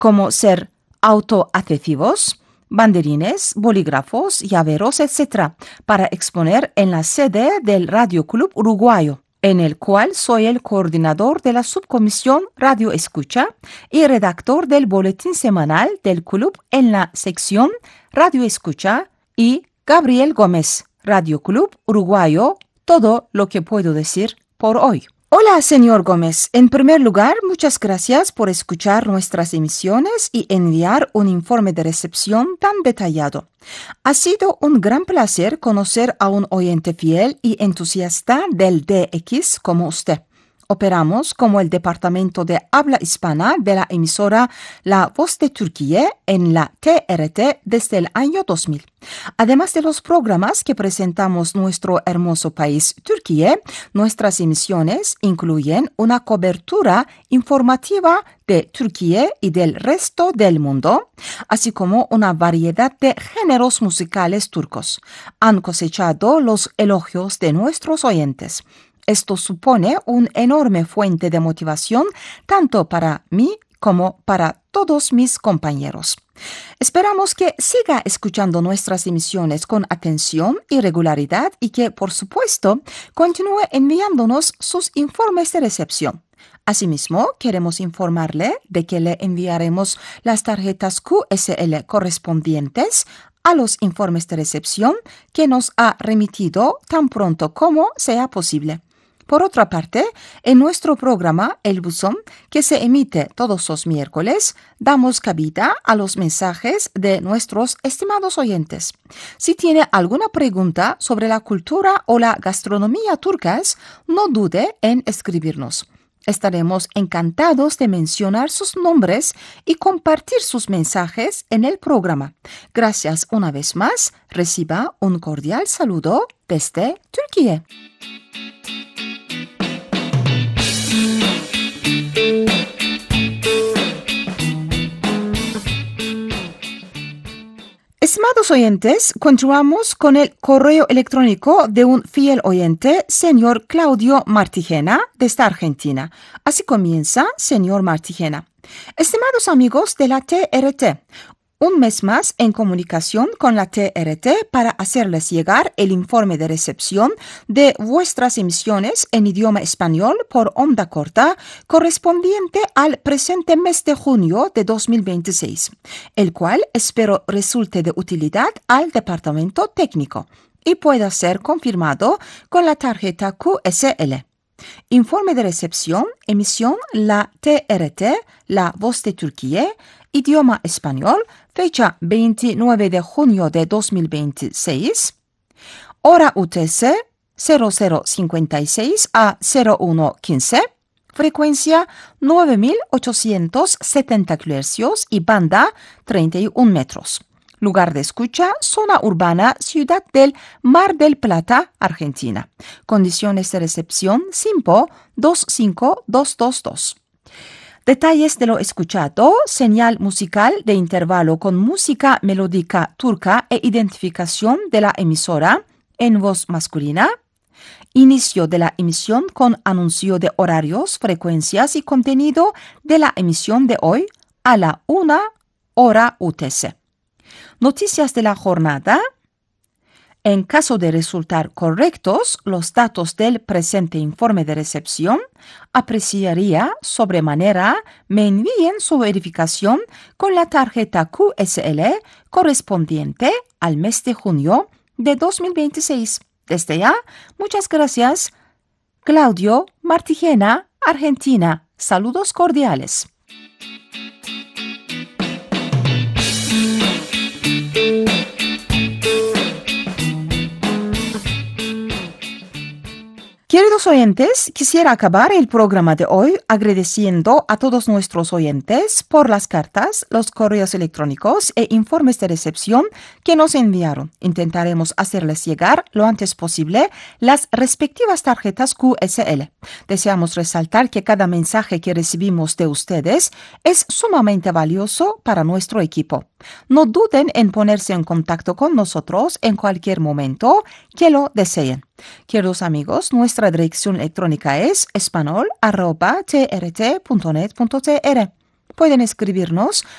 como ser autoadhesivos, banderines, bolígrafos, llaveros, etc., para exponer en la sede del Radio Club Uruguayo, en el cual soy el coordinador de la subcomisión Radio Escucha y redactor del boletín semanal del club en la sección Radio Escucha, y Gabriel Gómez, Radio Club Uruguayo, todo lo que puedo decir por hoy. Hola, señor Gómez. En primer lugar, muchas gracias por escuchar nuestras emisiones y enviar un informe de recepción tan detallado. Ha sido un gran placer conocer a un oyente fiel y entusiasta del DX como usted. Operamos como el departamento de habla hispana de la emisora La Voz de Turquía en la TRT desde el año 2000. Además de los programas que presentamos nuestro hermoso país, Turquía, nuestras emisiones incluyen una cobertura informativa de Turquía y del resto del mundo, así como una variedad de géneros musicales turcos. Han cosechado los elogios de nuestros oyentes. Esto supone una enorme fuente de motivación tanto para mí como para todos mis compañeros. Esperamos que siga escuchando nuestras emisiones con atención y regularidad y que, por supuesto, continúe enviándonos sus informes de recepción. Asimismo, queremos informarle de que le enviaremos las tarjetas QSL correspondientes a los informes de recepción que nos ha remitido tan pronto como sea posible. Por otra parte, en nuestro programa El Buzón, que se emite todos los miércoles, damos cabida a los mensajes de nuestros estimados oyentes. Si tiene alguna pregunta sobre la cultura o la gastronomía turcas, no dude en escribirnos. Estaremos encantados de mencionar sus nombres y compartir sus mensajes en el programa. Gracias una vez más. Reciba un cordial saludo desde Turquía. Estimados oyentes, continuamos con el correo electrónico de un fiel oyente, señor Claudio Martigena, desde Argentina. Así comienza, señor Martigena. Estimados amigos de la TRT, un mes más en comunicación con la TRT para hacerles llegar el informe de recepción de vuestras emisiones en idioma español por onda corta correspondiente al presente mes de junio de 2026, el cual espero resulte de utilidad al departamento técnico y pueda ser confirmado con la tarjeta QSL. Informe de recepción, emisión la TRT, La Voz de Turquía, idioma español, fecha 29 de junio de 2026, hora UTC 0056 a 0115, frecuencia 9870 kHz y banda 31 metros. Lugar de escucha, zona urbana, Ciudad del Mar del Plata, Argentina. Condiciones de recepción, SINPO 25222. Detalles de lo escuchado, señal musical de intervalo con música melódica turca e identificación de la emisora en voz masculina. Inicio de la emisión con anuncio de horarios, frecuencias y contenido de la emisión de hoy a la 1 hora UTC. Noticias de la jornada. En caso de resultar correctos los datos del presente informe de recepción, apreciaría sobremanera me envíen su verificación con la tarjeta QSL correspondiente al mes de junio de 2026. Desde ya, muchas gracias. Claudio Martigena, Argentina. Saludos cordiales. Queridos oyentes, quisiera acabar el programa de hoy agradeciendo a todos nuestros oyentes por las cartas, los correos electrónicos e informes de recepción que nos enviaron. Intentaremos hacerles llegar lo antes posible las respectivas tarjetas QSL. Deseamos resaltar que cada mensaje que recibimos de ustedes es sumamente valioso para nuestro equipo. No duden en ponerse en contacto con nosotros en cualquier momento que lo deseen. Queridos amigos, nuestra dirección electrónica es espanol@trt.net.tr. Pueden escribirnos